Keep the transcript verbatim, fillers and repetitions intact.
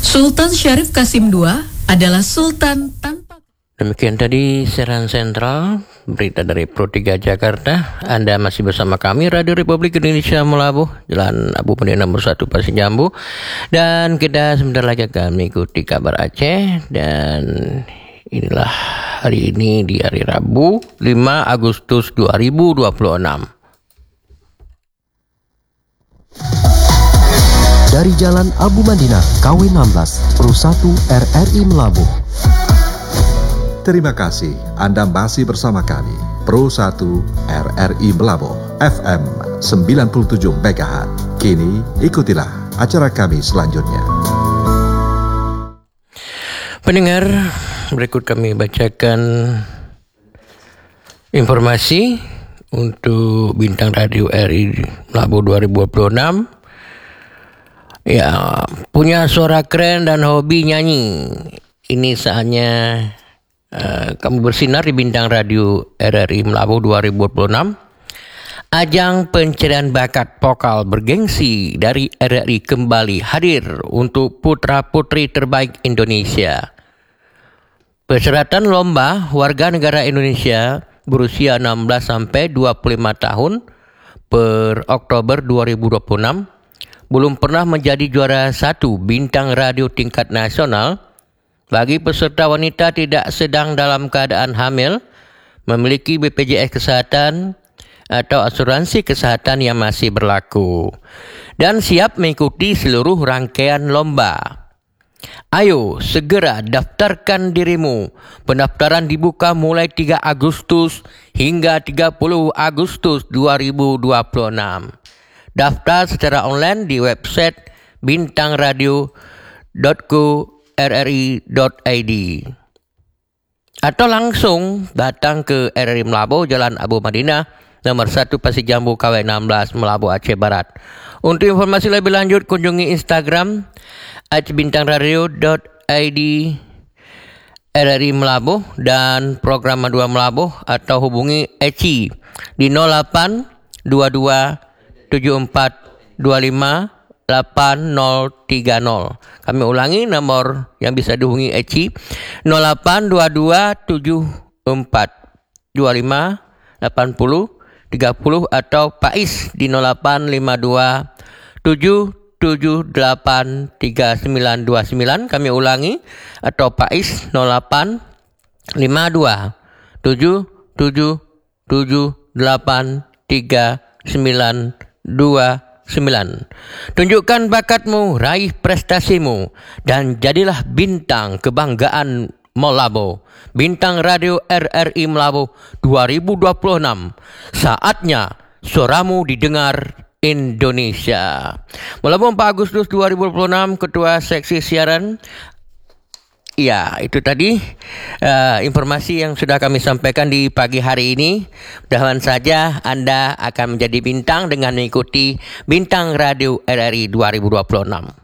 Sultan Syarif Qasim kedua adalah sultan tanpa... Demikian tadi siaran sentral berita dari Pro tiga Jakarta. Anda masih bersama kami Radio Republik Indonesia Melabuh, Jalan Abu Madinah nomor satu Pasir Jambu. Dan kita sebentar lagi akan mengikuti kabar Aceh. Dan inilah hari ini di hari Rabu lima Agustus dua ribu dua puluh enam. Dari Jalan Abu Madinah K W enam belas Pro satu R R I Melabuh. Terima kasih Anda masih bersama kami Pro satu R R I Melabuh F M sembilan puluh tujuh megahertz. Kini ikutilah acara kami selanjutnya. Pendengar, berikut kami bacakan informasi untuk Bintang Radio R R I Melabuh dua ribu dua puluh enam. Ya, punya suara keren dan hobi nyanyi. Ini saatnya uh, kamu bersinar di Bintang Radio R R I Melabuh dua ribu dua puluh enam. Ajang pencarian bakat vokal bergengsi dari R R I kembali hadir untuk putra-putri terbaik Indonesia. Persyaratan lomba warga negara Indonesia berusia enam belas sampai dua puluh lima tahun per Oktober dua ribu dua puluh enam belum pernah menjadi juara satu bintang radio tingkat nasional. Bagi peserta wanita tidak sedang dalam keadaan hamil, memiliki B P J S Kesehatan atau asuransi kesehatan yang masih berlaku, dan siap mengikuti seluruh rangkaian lomba. Ayo segera daftarkan dirimu. Pendaftaran dibuka mulai tiga Agustus hingga tiga puluh Agustus dua ribu dua puluh enam. Daftar secara online di website bintangradio dot co r r i dot i d atau langsung datang ke R R I Melabuh Jalan Abu Madinah nomor satu Pasir Jambu K W enam belas Melabuh Aceh Barat. Untuk informasi lebih lanjut kunjungi Instagram at bintangradio dot i d R R I Melabuh dan program dua Melabuh atau hubungi Eci di nol delapan dua dua tujuh empat dua lima delapan nol tiga nol. Kami ulangi nomor yang bisa dihubungi Eci nol delapan dua dua tujuh empat dua lima delapan nol tiga nol atau Pais di nol delapan lima dua tujuh tujuh delapan tiga sembilan dua sembilan. Kami ulangi atau Pais nol delapan lima dua tujuh tujuh tujuh delapan tiga sembilan dua sembilan. Tunjukkan bakatmu, raih prestasimu, dan jadilah bintang kebanggaan Melabuh. Bintang Radio R R I Melabuh dua ribu dua puluh enam. Saatnya suaramu didengar Indonesia. Melabuh empat Agustus dua ribu dua puluh enam, Ketua Seksi Siaran. Ya, itu tadi uh, informasi yang sudah kami sampaikan di pagi hari ini. Mudah-mudahan saja Anda akan menjadi bintang dengan mengikuti Bintang Radio R R I dua ribu dua puluh enam.